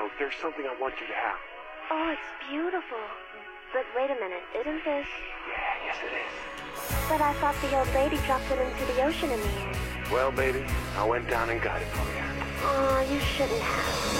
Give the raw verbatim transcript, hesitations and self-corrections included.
know, there's something I want you to have. Oh, it's beautiful. But wait a minute, isn't this... Yeah, yes it is. But I thought the old lady dropped it into the ocean in the end. Well, baby, I went down and got it for you. Oh, you shouldn't have.